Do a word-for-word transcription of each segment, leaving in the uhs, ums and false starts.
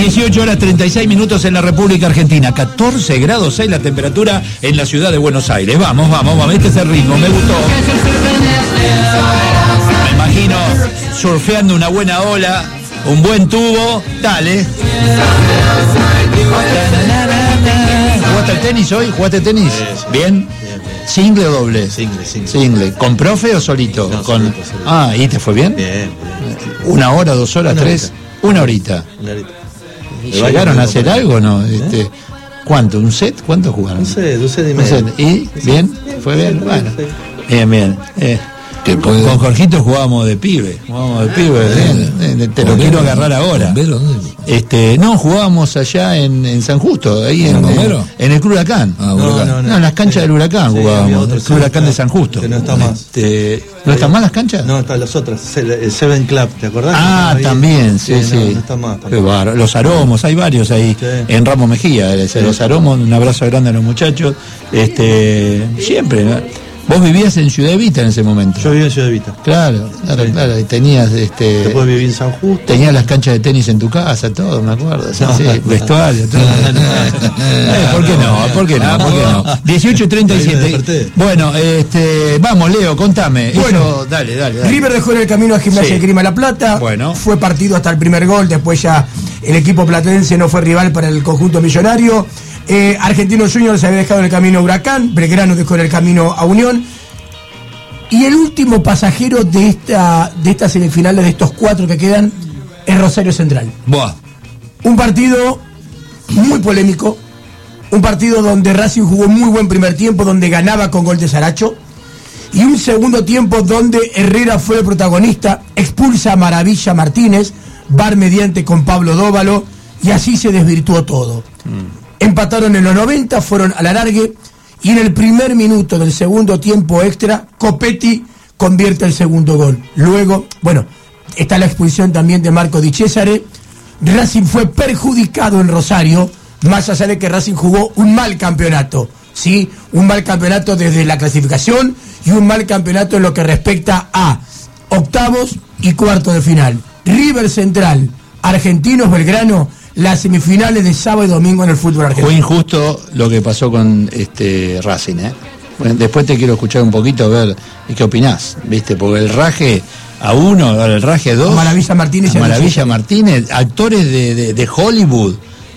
dieciocho horas treinta y seis minutos en la República Argentina. catorce grados seis la temperatura en la ciudad de Buenos Aires. Vamos, vamos, vamos. Este es el ritmo, me gustó. Me imagino surfeando una buena ola, un buen tubo. Dale. ¿Jugaste al tenis hoy? ¿Jugaste tenis? ¿Bien? ¿Single o doble? Single, single. Single. ¿Con profe o solito? No, Con... solito, solito. Ah, ¿y te fue bien? Bien, bien. ¿Una hora, dos horas, Una tres? horita. Una horita. Una horita. ¿Y llegaron a hacer algo o no? Este, ¿Eh? ¿Cuánto? ¿Un set? ¿Cuánto jugaron? No sé, dos set y Un medio. set. ¿Y? ¿Bien? ¿Fue bien? Bueno. Bien, bien. Eh, Que con, puede- con Jorgito jugábamos de pibe. Jugábamos de pibe. bien. Eh, Te lo quiero agarrar ahora. ¿Bombero? ¿Dónde? Este, no, jugábamos allá en, en San Justo, ahí en, ¿En en, Bombero? en el Club Huracán. Ah, No, Huracán. no, No, en las canchas Sí. del Huracán Sí, había jugábamos, otro el Club que Huracán no de está- San Justo. que no está más. Este, ¿no están más las canchas? No, están las otras, el, el Seven Club, ¿te acordás? Ah, Ahí. también, sí, sí. No, no está más. Qué bárbaro. Los aromos, hay varios ahí, Sí. en Ramos Mejía, eh, los aromos, un abrazo grande a los muchachos. Este, siempre, ¿no? Vos vivías en Ciudad Evita en ese momento. Yo vivo en Ciudad Evita. Claro, claro, Sí. claro, y tenías este Después viví en San Justo. tenías las canchas de tenis en tu casa, todo, me acuerdo, sí, No, sí, no, no. vestuario, todo. Eh, ¿Por qué no? ¿Por qué no? ¿Por qué no? dieciocho treinta y Ahí me siete. desperté. Bueno, este, vamos, Leo, contame. Bueno. Eso, dale, dale, dale. River dejó en el camino a Gimnasia Sí. de Grima La Plata. Bueno. Fue partido hasta el primer gol. Después ya el equipo platense no fue rival para el conjunto millonario. Eh, Argentinos Juniors se había dejado en el camino a Huracán. Belgrano dejó en el camino a Unión. Y el último pasajero de esta de estas semifinales, de estos cuatro que quedan, es Rosario Central. Buah. Un partido muy polémico. Un partido donde Racing jugó muy buen primer tiempo, donde ganaba con gol de Saracho. Y un segundo tiempo donde Herrera fue el protagonista, expulsa a Maravilla Martínez, bar mediante con Pablo Dóvalo, y así se desvirtuó todo. Mm. Empataron en los noventa, fueron al alargue, y en el primer minuto del segundo tiempo extra, Copetti convierte el segundo gol. Luego, bueno, está la expulsión también de Marco Di Cesare. Racing fue perjudicado en Rosario, más allá de que Racing jugó un mal campeonato, ¿sí? Un mal campeonato desde la clasificación y un mal campeonato en lo que respecta a octavos y cuartos de final. River Central, Argentinos Belgrano, las semifinales de sábado y domingo en el fútbol argentino. Fue injusto lo que pasó con este Racing, ¿eh? Bueno, después te quiero escuchar un poquito, a ver qué opinás, ¿viste? Porque el raje a uno, el raje a dos. Maravilla Martínez y Maravilla Martínez, actores de, de, de Hollywood.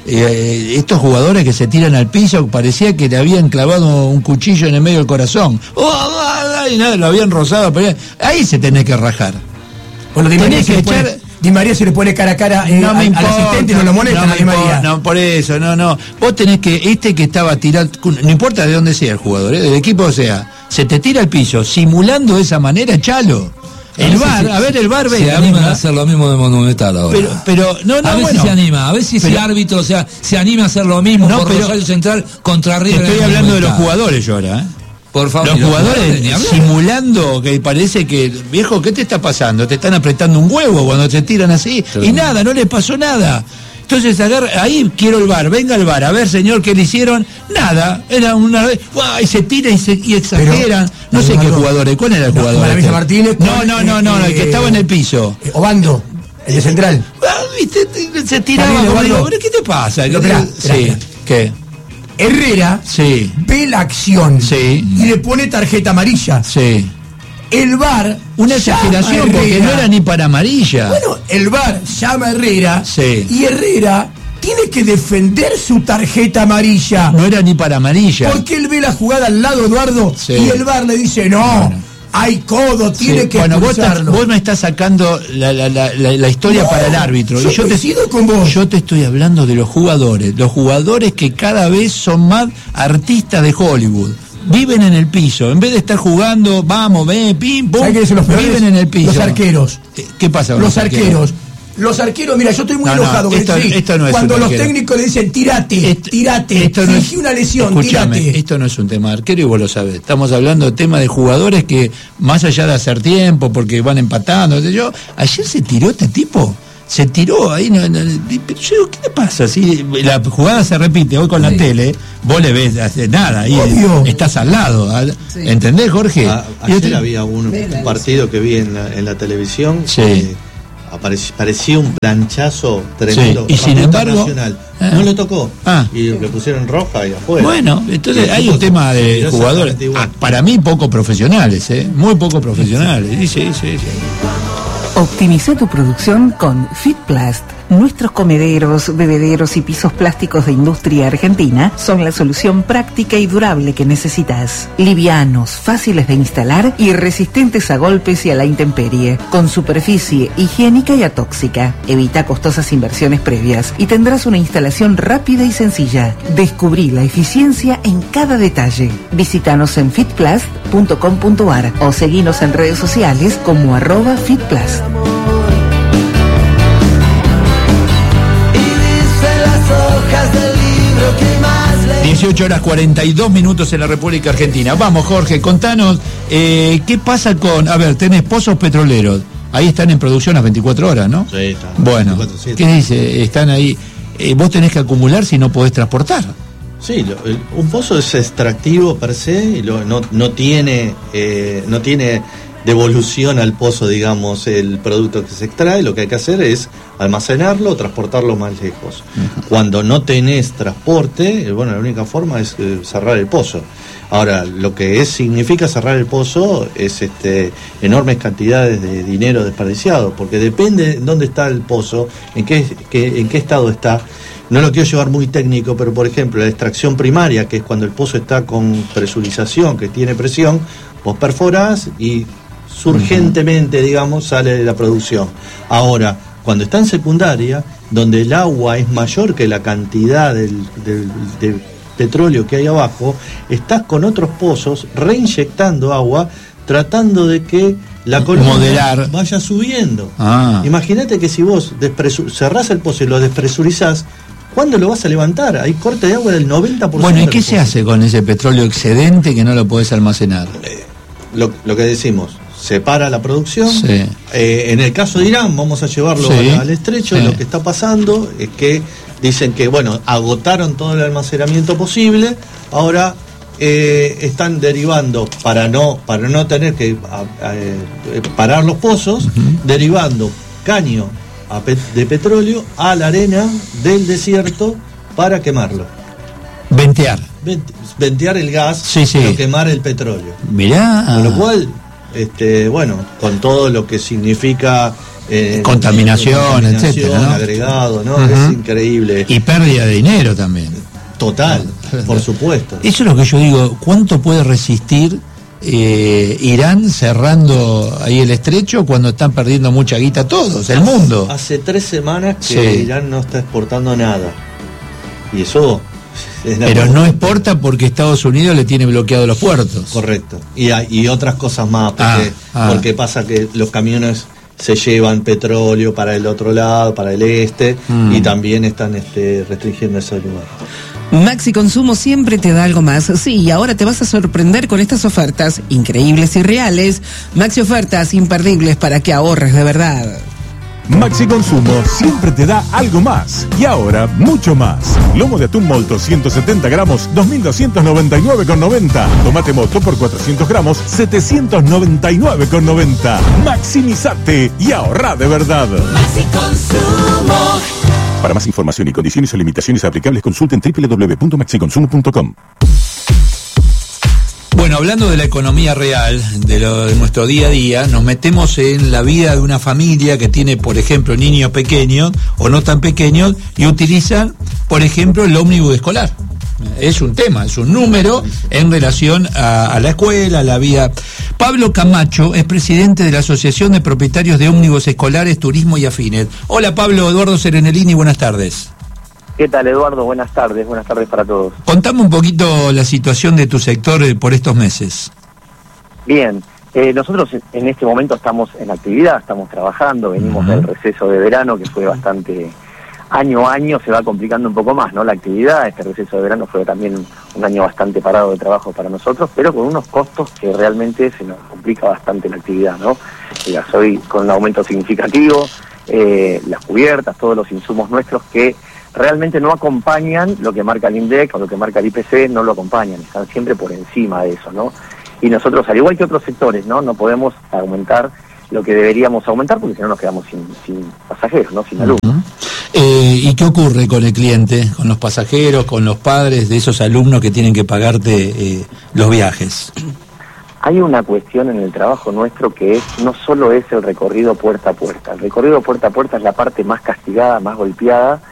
Eh, estos jugadores que se tiran al piso, parecía que le habían clavado un cuchillo en el medio del corazón. ¡Oh, y nada, lo habían rozado. Pero ahí se tenés que rajar. Bueno, Di María, tenés se que le pone, echar- Di María se le pone cara a cara eh, No al, me al importa, asistente y no lo molesta no a me Di María. importa, no, por eso, no, no. Vos tenés que, este que estaba tirando, no importa de dónde sea el jugador, ¿eh? Del equipo sea, se te tira al piso, simulando de esa manera, echalo. El ver si var, se- a ver el var, Se venga, animan venga. a hacer lo mismo de Monumental ahora. Pero, pero, no, no, a ver bueno. si se anima, a ver si ese Pero- árbitro, o sea, se anima a hacer lo mismo No, por pero- Rosario Central contra River. Estoy en hablando de los Monumental. jugadores yo ahora, ¿eh? Por favor, Los y los jugadores ni hablar. simulando que parece que, viejo, ¿qué te está pasando? Te están apretando un huevo cuando se tiran así. Sí. Y nada, no les pasó nada. Entonces agarra, ahí quiero el bar, venga el bar, a ver señor, ¿qué le hicieron? Nada, era una vez, ¡guau! Y se tira y, se, y exageran. Pero, no sé Eduardo, qué jugadores, ¿cuál era el no, jugador? Maravilla este? Martínez No, con, no, no, no, no, el que eh, estaba en el piso. Eh, Obando, el de Central. Ah, ¿viste? Se Está tiraba, bien, como Eduardo. digo, ¿pero qué te pasa? Pero, esperá, esperá, sí, esperá. ¿qué? Herrera Sí, ve la acción Sí. y le pone tarjeta amarilla. sí. El V A R Una llama a exageración porque Herrera. no era ni para amarilla. Bueno, el V A R llama a Herrera Sí. y Herrera tiene que defender su tarjeta amarilla. No era ni para amarilla. Porque él ve la jugada al lado, Eduardo, Sí. y el V A R le dice, no, Bueno. hay codo, tiene Sí, que bueno, vos, estás- expulsarlo. vos me estás sacando la, la, la, la- la historia No, para el árbitro. yo Y te, coincido con vos. yo te estoy hablando de los jugadores. Los jugadores que cada vez son más artistas de Hollywood. Viven en el piso. En vez de estar jugando, vamos, ven, pim, pum. ¿Sabés quiénes son los peores? Viven en el piso. Los arqueros. Eh, ¿Qué pasa con Los arqueros. Los arqueros, mira, yo estoy muy No, no, enojado con esto- el- sí, esto no es cuando un los arquero. técnicos le dicen, tirate, Esto- tirate, esto no fingí es- una lesión, escúchame, tirate. esto no es un tema de arquero y vos lo sabés. Estamos hablando de tema de jugadores que, más allá de hacer tiempo, porque van empatando, qué sé yo, ayer se tiró este tipo. Se tiró ahí, no, no, pero yo digo, ¿qué le pasa? Si la jugada se repite hoy con la tele, vos le ves hace nada, ahí Obvio. estás al lado, al- ¿entendés, Jorge? A- Y ayer otro- había un, un partido que vi en la, en la televisión. Sí. eh, apareci- parecía un planchazo tremendo. Sí, y sin embargo, nacional. eh. no lo tocó. Ah. Y le pusieron roja y afuera. Bueno, entonces Y hay el un tipo tema se de tiró jugadores, exactamente igual. ah, para mí poco profesionales, ¿eh? Muy poco profesionales. Dice, dice, dice. Optimiza tu producción con Fitplast. Nuestros comederos, bebederos y pisos plásticos de industria argentina son la solución práctica y durable que necesitas. Livianos, fáciles de instalar y resistentes a golpes y a la intemperie. Con superficie higiénica y atóxica. Evita costosas inversiones previas y tendrás una instalación rápida y sencilla. Descubrí la eficiencia en cada detalle. Visítanos en fitplast punto com punto ar o seguinos en redes sociales como arroba fitplast. dieciocho horas cuarenta y dos minutos en la República Argentina. Vamos, Jorge, contanos, eh, ¿qué pasa con, a ver, tenés pozos petroleros, ahí están en producción las veinticuatro horas, ¿no? Sí, está. Bueno, veinticuatro siete. ¿qué dice? Están ahí, eh, vos tenés que acumular si no podés transportar. Sí, lo, el, un pozo es extractivo per se, y lo, no, no tiene eh, no tiene devolución al pozo, digamos, el producto que se extrae. Lo que hay que hacer es almacenarlo o transportarlo más lejos. Uh-huh. Cuando no tenés transporte, eh, bueno, la única forma es eh, cerrar el pozo. Ahora, lo que es, significa cerrar el pozo es este enormes cantidades de dinero desperdiciado, porque depende de dónde está el pozo, en qué, qué, en qué estado está. No lo quiero llevar muy técnico, pero por ejemplo, la extracción primaria, que es cuando el pozo está con presurización, que tiene presión, vos perforás y surgentemente, digamos, sale de la producción. Ahora, cuando está en secundaria, donde el agua es mayor que la cantidad del, del, del petróleo que hay abajo, estás con otros pozos reinyectando agua, tratando de que la columna Moderar. vaya subiendo. Ah. Imagínate que si vos despresu- cerrás el pozo y lo despresurizás, ¿cuándo lo vas a levantar? Hay corte de agua del noventa por ciento. Bueno, ¿y del qué se pozo. hace con ese petróleo excedente que no lo podés almacenar? Eh, lo, lo que decimos, se para la producción. Sí. Eh, en el caso de Irán, vamos a llevarlo Sí. al, al estrecho. Sí. Lo que está pasando es que dicen que, bueno, agotaron todo el almacenamiento posible. Ahora eh, están derivando, para no para no tener que a, a, eh, parar los pozos, uh-huh. derivando caño a pe- de petróleo a la arena del desierto para quemarlo. Ventear. Vent- ventear el gas, Sí, sí. pero quemar el petróleo. Mirá. Con lo cual, este, bueno, con todo lo que significa eh, Contaminación, contaminación, etcétera, ¿no? agregado, ¿no? Uh-huh. Es increíble. Y pérdida de dinero también. Total, por supuesto. Eso es lo que yo digo, ¿cuánto puede resistir eh, Irán cerrando ahí el estrecho cuando están perdiendo mucha guita todos, el mundo? Hace tres semanas que Sí. Irán no está exportando nada. Y eso es la Pero cosa. no exporta porque Estados Unidos le tiene bloqueados los puertos. Correcto. Y, hay- y otras cosas más, porque, Ah, ah. porque pasa que los camiones se llevan petróleo para el otro lado, para el este, Mm. y también están este, restringiendo ese lugar. Maxi Consumo siempre te da algo más. Sí, y ahora te vas a sorprender con estas ofertas increíbles y reales. Maxi Ofertas imperdibles para que ahorres de verdad. Maxi Consumo siempre te da algo más. Y ahora, mucho más. Lomo de atún molto ciento setenta gramos, dos mil doscientos noventa y nueve con noventa. Tomate moto por cuatrocientos gramos, setecientos noventa y nueve con noventa. Maximizate y ahorra de verdad. Maxi Consumo. Para más información y condiciones o limitaciones aplicables, consulten doble u doble u doble u punto maxi consumo punto com. Bueno, hablando de la economía real, de, lo, de nuestro día a día, nos metemos en la vida de una familia que tiene, por ejemplo, niños pequeños o no tan pequeños y utilizan, por ejemplo, el ómnibus escolar. Es un tema, es un número en relación a, a la escuela, a la vida. Pablo Camacho es presidente de la Asociación de Propietarios de Ómnibus Escolares, Turismo y Afines. Hola Pablo, Eduardo Serenelini, buenas tardes. ¿Qué tal, Eduardo? Buenas tardes, buenas tardes para todos. Contame un poquito la situación de tu sector eh, por estos meses. Bien, eh, nosotros en este momento estamos en actividad, estamos trabajando, venimos Uh-huh. del receso de verano que fue bastante, año a año se va complicando un poco más, ¿no? La actividad, este receso de verano fue también un año bastante parado de trabajo para nosotros, pero con unos costos que realmente se nos complica bastante la actividad, ¿no? El gasoil con un aumento significativo, eh, las cubiertas, todos los insumos nuestros que realmente no acompañan lo que marca el INDEC o lo que marca el I P C, no lo acompañan, están siempre por encima de eso, ¿no? Y nosotros, al igual que otros sectores, ¿no? No podemos aumentar lo que deberíamos aumentar, porque si no nos quedamos sin, sin pasajeros, ¿no? Sin alumnos. Uh-huh. eh, ¿Y qué ocurre con el cliente, con los pasajeros, con los padres de esos alumnos que tienen que pagarte eh, los viajes? Hay una cuestión en el trabajo nuestro que es no solo es el recorrido puerta a puerta. El recorrido puerta a puerta es la parte más castigada, más golpeada,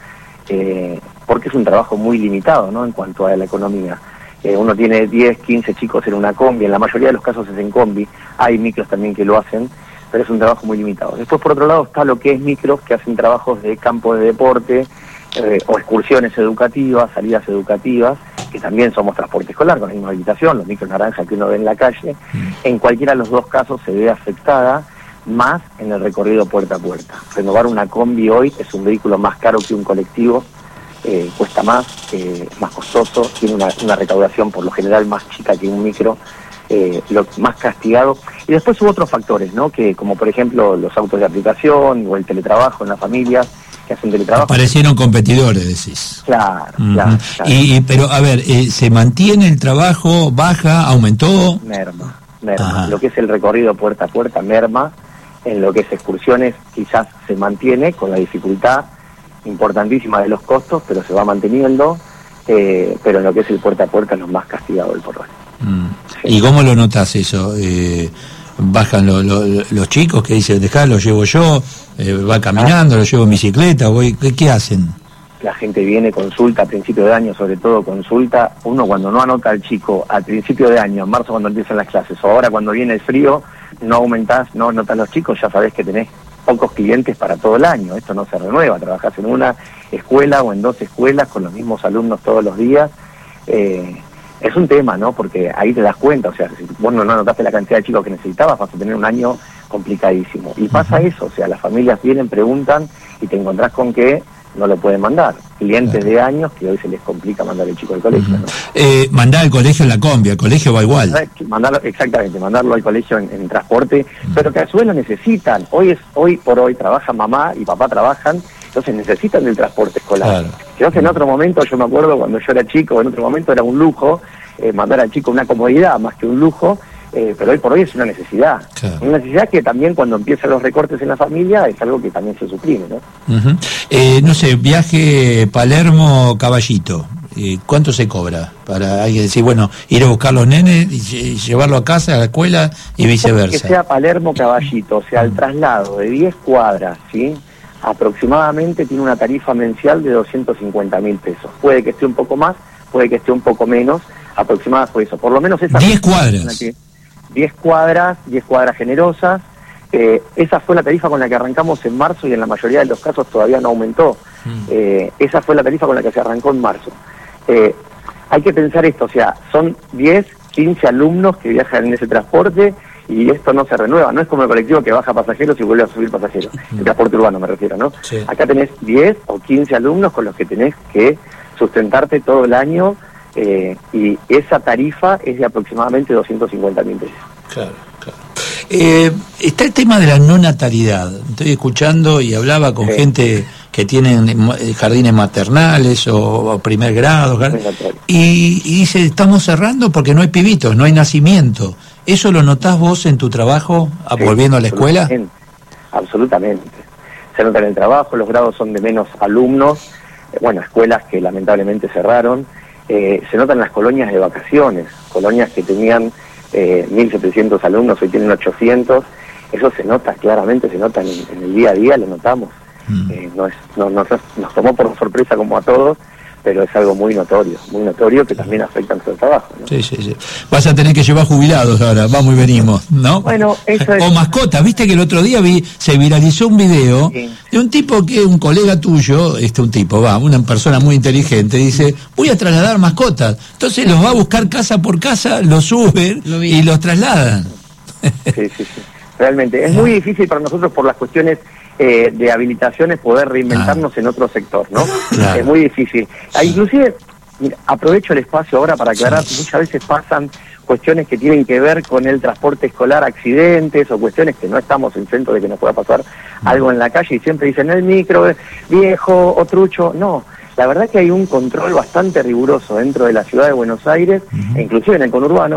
eh, porque es un trabajo muy limitado, ¿no? En cuanto a la economía. Eh, uno tiene diez, quince chicos en una combi, en la mayoría de los casos es en combi, hay micros también que lo hacen, pero es un trabajo muy limitado. Después, por otro lado, está lo que es micros que hacen trabajos de campo de deporte, eh, o excursiones educativas, salidas educativas, que también somos transporte escolar con la misma habilitación, los micros naranjas que uno ve en la calle. En cualquiera de los dos casos se ve afectada más en el recorrido puerta a puerta. Renovar una combi hoy es un vehículo más caro que un colectivo, eh, cuesta más, eh, más costoso, tiene una, una recaudación por lo general más chica que un micro, eh, lo más castigado. Y después hubo otros factores, ¿no? Que como por ejemplo los autos de aplicación o el teletrabajo en las familias que hacen teletrabajo. Aparecieron competidores, decís. Claro, uh-huh. claro, claro. Y, y, pero, a ver, eh, ¿se mantiene el trabajo? ¿Baja? ¿Aumentó? Merma, merma. Lo que es el recorrido puerta a puerta, merma. En lo que es excursiones, quizás se mantiene con la dificultad importantísima de los costos, pero se va manteniendo. Eh, pero en lo que es el puerta a puerta es lo más castigado del porrón. Mm. Sí. ¿Y cómo lo notas eso? Eh, ¿Bajan lo, lo, los chicos que dicen, dejá, lo llevo yo? Eh, ¿Va caminando, lo llevo en bicicleta? Voy, ¿qué, ¿Qué hacen? La gente viene, consulta, a principio de año sobre todo consulta. Uno cuando no anota al chico al principio de año, en marzo cuando empiezan las clases, o ahora cuando viene el frío, no aumentás, no anotas los chicos, ya sabés que tenés pocos clientes para todo el año. Esto no se renueva, trabajás en una escuela o en dos escuelas con los mismos alumnos todos los días. Eh, es un tema, ¿no? Porque ahí te das cuenta, o sea, si vos no anotaste la cantidad de chicos que necesitabas, vas a tener un año complicadísimo. Y pasa eso, o sea, las familias vienen, preguntan y te encontrás con que no lo pueden mandar. Clientes de años que hoy se les complica mandar el chico al colegio, ¿no? Eh, mandar al colegio en la combi, al colegio va igual. Mandarlo, exactamente, mandarlo al colegio en, en transporte, uh-huh. pero que a su vez lo necesitan. Hoy es hoy por hoy trabaja mamá y papá trabajan, entonces necesitan del transporte escolar. Claro. Entonces en otro momento, yo me acuerdo cuando yo era chico, en otro momento era un lujo, eh, mandar al chico una comodidad más que un lujo, eh, pero hoy por hoy es una necesidad. Claro. Una necesidad que también cuando empiezan los recortes en la familia es algo que también se suprime, ¿no? Uh-huh. Eh, no sé, viaje Palermo-Caballito, eh, ¿cuánto se cobra? Para alguien decir, bueno, ir a buscar los nenes y llevarlo a casa, a la escuela y viceversa. Que sea Palermo-Caballito, o sea, el traslado de diez cuadras, ¿sí? Aproximadamente tiene una tarifa mensual de doscientos cincuenta mil pesos. Puede que esté un poco más, puede que esté un poco menos, aproximada por eso. Por lo menos esa... diez cuadras. diez cuadras, diez cuadras generosas. Eh, esa fue la tarifa con la que arrancamos en marzo y en la mayoría de los casos todavía no aumentó. Mm. Eh, esa fue la tarifa con la que se arrancó en marzo. Eh, hay que pensar esto, o sea, son diez, quince alumnos que viajan en ese transporte y esto no se renueva, no es como el colectivo que baja pasajeros y vuelve a subir pasajeros, el transporte urbano me refiero, ¿no? Sí. Acá tenés diez o quince alumnos con los que tenés que sustentarte todo el año, eh, y esa tarifa es de aproximadamente doscientos cincuenta mil pesos. Claro, claro. Eh, está el tema de la no natalidad. Estoy escuchando y hablaba con sí. gente que tienen jardines maternales o, o primer grado, y, y dice, estamos cerrando porque no hay pibitos, no hay nacimiento. ¿Eso lo notás vos en tu trabajo, sí, volviendo a la escuela? Absolutamente. Se nota en el trabajo, los grados son de menos alumnos, eh, bueno, escuelas que lamentablemente cerraron, eh, se nota en las colonias de vacaciones, colonias que tenían eh, mil setecientos alumnos, hoy tienen ochocientos, eso se nota claramente, se nota en, en el día a día, lo notamos. Mm. Eh, no es, no, no, nos tomó por sorpresa como a todos, pero es algo muy notorio, muy notorio que también afecta a nuestro trabajo, ¿no? Sí, sí, sí. Vas a tener que llevar jubilados ahora, vamos y venimos, ¿no? Bueno, eso es... O mascotas, viste que el otro día vi, se viralizó un video sí. de un tipo que, un colega tuyo, este un tipo, va, una persona muy inteligente, dice, voy a trasladar mascotas. Entonces los va a buscar casa por casa, los suben Lo y los trasladan. Sí, sí, sí. Realmente, es muy difícil para nosotros por las cuestiones Eh, de habilitaciones poder reinventarnos ah. en otro sector, ¿no? Claro. Es muy difícil. Ah, inclusive, mira, aprovecho el espacio ahora para aclarar, sí. muchas veces pasan cuestiones que tienen que ver con el transporte escolar, accidentes o cuestiones que no estamos en centro de que nos pueda pasar mm. algo en la calle y siempre dicen, el micro, viejo o trucho. No, la verdad que hay un control bastante riguroso dentro de la ciudad de Buenos Aires, mm. e inclusive en el conurbano,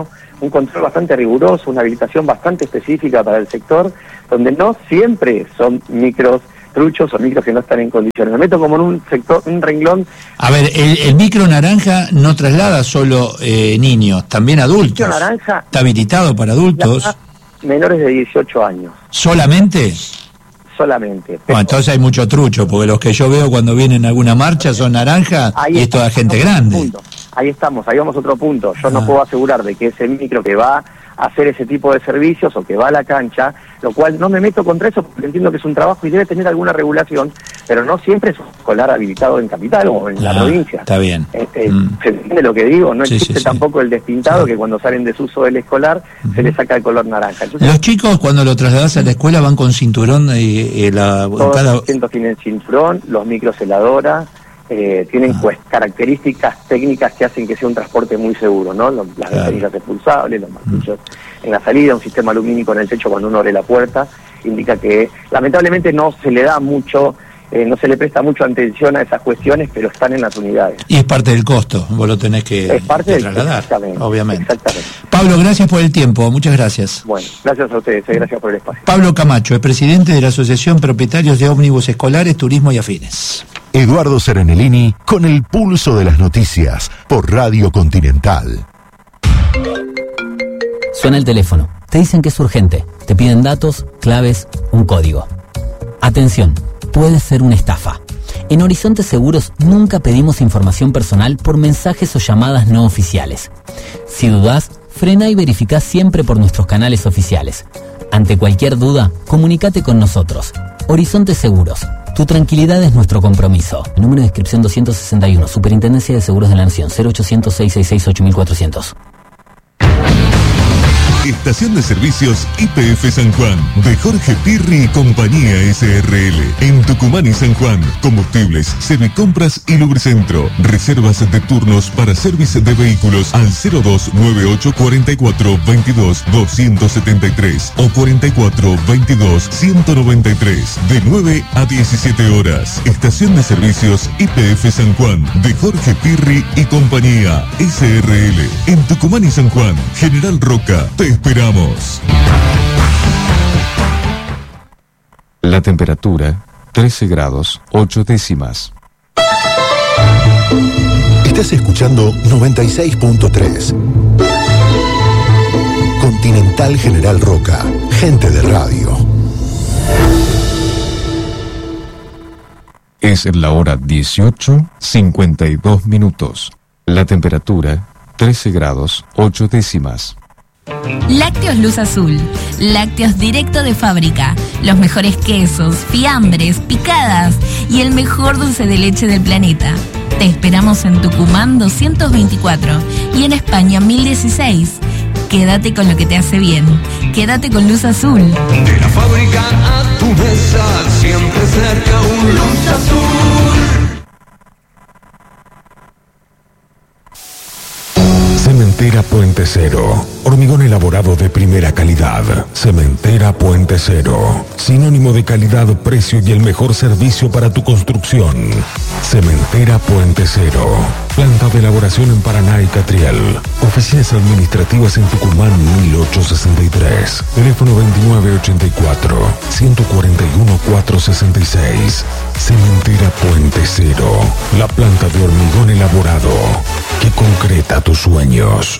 un control bastante riguroso, una habilitación bastante específica para el sector, donde no siempre son micros truchos o micros que no están en condiciones. Me meto como en un sector, un renglón. A ver, el, el micro naranja no traslada solo eh, niños, también adultos. El micro naranja está habilitado para adultos. Menores de dieciocho años. ¿Solamente? Solamente. Bueno, entonces hay mucho trucho, porque los que yo veo cuando vienen a alguna marcha son naranjas y es toda gente grande. Punto. Ahí estamos, ahí vamos a otro punto. Yo ah. no puedo asegurar de que ese micro que va a hacer ese tipo de servicios o que va a la cancha, lo cual no me meto contra eso porque entiendo que es un trabajo y debe tener alguna regulación, pero no siempre es un escolar habilitado en capital o en ah, la provincia. Está bien. Eh, eh, mm. ¿Se entiende lo que digo? No sí, existe sí, tampoco sí. el despintado sí. que cuando salen desuso del escolar uh-huh. se le saca el color naranja. Entonces, los chicos cuando lo trasladas a la escuela van con cinturón y eh, la todos cada... los asientos tienen cinturón, los micros heladoras. Eh, tienen ah. pues características técnicas que hacen que sea un transporte muy seguro, ¿no? Los, las claro. ventanillas expulsables, los martillos mm. en la salida, un sistema alumínico en el techo cuando uno abre la puerta, indica que lamentablemente no se le da mucho, eh, no se le presta mucho atención a esas cuestiones, pero están en las unidades. Y es parte del costo, vos lo tenés que, es parte que del, trasladar, exactamente, obviamente. Exactamente. Pablo, gracias por el tiempo, muchas gracias. Bueno, gracias a ustedes, eh, gracias por el espacio. Pablo Camacho, es presidente de la Asociación Propietarios de Ómnibus Escolares, Turismo y Afines. Eduardo Serenellini con el pulso de las noticias por Radio Continental. Suena el teléfono. Te dicen que es urgente. Te piden datos, claves, un código. Atención, puede ser una estafa. En Horizonte Seguros nunca pedimos información personal por mensajes o llamadas no oficiales. Si dudás, frena y verificá siempre por nuestros canales oficiales. Ante cualquier duda, comunícate con nosotros. Horizonte Seguros. Tu tranquilidad es nuestro compromiso. Número de inscripción doscientos sesenta y uno, Superintendencia de Seguros de la Nación, cero ochocientos, seiscientos sesenta y seis, ocho mil cuatrocientos. Estación de Servicios Y P F San Juan, de Jorge Pirri y Compañía S R L. En Tucumán y San Juan, combustibles, servicompras y lubricentro. Reservas de turnos para servicio de vehículos al cero dos nueve ocho cuatro cuatro veintidós doscientos setenta y tres o cuarenta y cuatro veintidós ciento noventa y tres, de nueve a diecisiete horas. Estación de Servicios Y P F San Juan, de Jorge Pirri y Compañía S R L. En Tucumán y San Juan, General Roca, te esperamos. La temperatura, trece grados, ocho décimas. Estás escuchando noventa y seis punto tres. Continental General Roca, gente de radio. Es la hora dieciocho, cincuenta y dos minutos. La temperatura, trece grados, ocho décimas. Lácteos Luz Azul, lácteos directo de fábrica, los mejores quesos, fiambres, picadas y el mejor dulce de leche del planeta. Te esperamos en Tucumán doscientos veinticuatro y en España mil dieciséis. Quédate con lo que te hace bien. Quédate con Luz Azul. De la fábrica a tu mesa, siempre cerca un Luz Azul. Cementera Puente Cero. Hormigón elaborado de primera calidad. Cementera Puente Cero. Sinónimo de calidad, precio y el mejor servicio para tu construcción. Cementera Puente Cero. Planta de elaboración en Paraná y Catriel. Oficinas administrativas en Tucumán mil ochocientos sesenta y tres. Teléfono veintinueve ochenta y cuatro, ciento cuarenta y uno, cuatrocientos sesenta y seis. Cementera Puente Cero. La planta de hormigón elaborado que concreta tus sueños.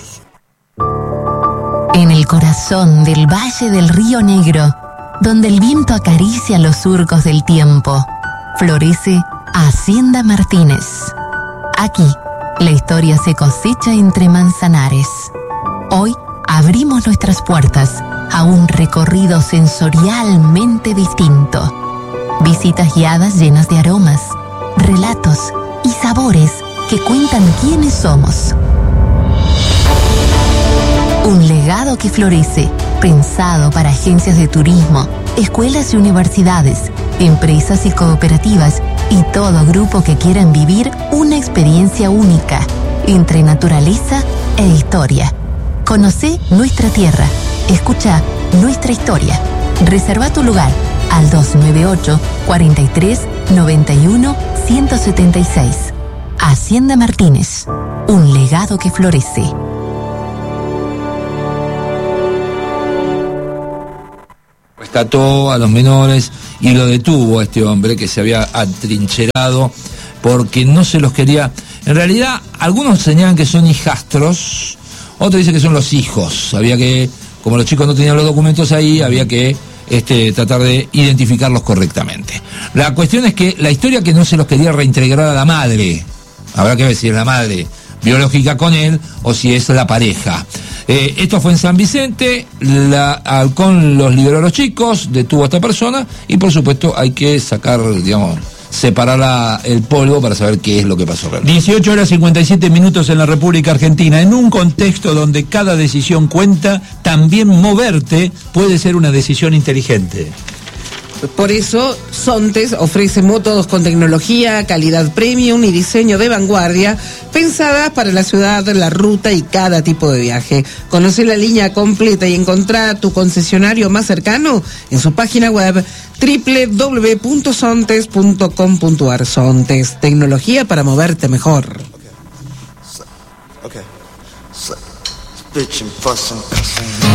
En el corazón del Valle del Río Negro, donde el viento acaricia los surcos del tiempo, florece Hacienda Martínez. Aquí, la historia se cosecha entre manzanares. Hoy abrimos nuestras puertas a un recorrido sensorialmente distinto. Visitas guiadas llenas de aromas, relatos y sabores que cuentan quiénes somos. Un legado que florece, pensado para agencias de turismo, escuelas y universidades, empresas y cooperativas y todo grupo que quieran vivir una experiencia única entre naturaleza e historia. Conocé nuestra tierra, escucha nuestra historia. Reserva tu lugar al dos nueve ocho, cuatro tres, nueve uno, uno siete seis. Hacienda Martínez, un legado que florece. rescató a los menores y lo detuvo a este hombre que se había atrincherado porque no se los quería. En realidad, algunos señalan que son hijastros, otros dicen que son los hijos. Había que, como los chicos no tenían los documentos ahí, había que este, tratar de identificarlos correctamente. La cuestión es que la historia que no se los quería reintegrar a la madre, habrá que ver si es la madre biológica con él o si es la pareja. Eh, esto fue en San Vicente, la Halcón los liberó a los chicos, detuvo a esta persona y por supuesto hay que sacar, digamos, separar la, el polvo para saber qué es lo que pasó realmente. dieciocho horas cincuenta y siete minutos en la República Argentina. En un contexto donde cada decisión cuenta, también moverte puede ser una decisión inteligente. Por eso, Sontes ofrece motos con tecnología, calidad premium y diseño de vanguardia, pensadas para la ciudad, la ruta y cada tipo de viaje. Conoce la línea completa y encontrá tu concesionario más cercano en su página web doble u doble u doble u punto sontes punto com punto a r. Sontes, tecnología para moverte mejor. Okay. So, bitchin', fussin', cussin'.